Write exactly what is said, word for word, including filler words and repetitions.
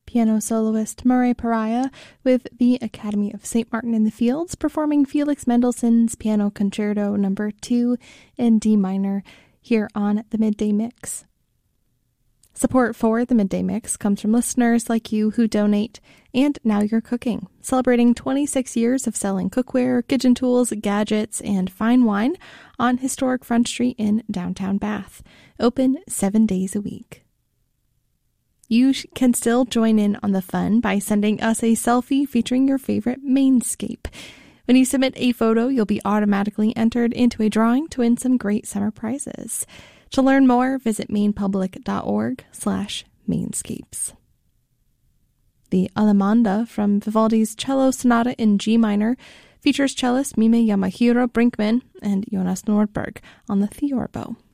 piano soloist Murray Pariah with the Academy of Saint Martin in the Fields performing Felix Mendelssohn's Piano Concerto number two in D minor here on the Midday Mix. Support for the Midday Mix comes from listeners like you who donate, and Now You're Cooking, celebrating twenty-six years of selling cookware, kitchen tools, gadgets, and fine wine on historic Front Street in downtown Bath. Open seven days a week. You can still join in on the fun by sending us a selfie featuring your favorite Mainscape. When you submit a photo, you'll be automatically entered into a drawing to win some great summer prizes. To learn more, visit mainpublic.org slash mainscapes. The Allemande from Vivaldi's Cello Sonata in G minor features cellist Mime Yamahiro Brinkman and Jonas Nordberg on the theorbo.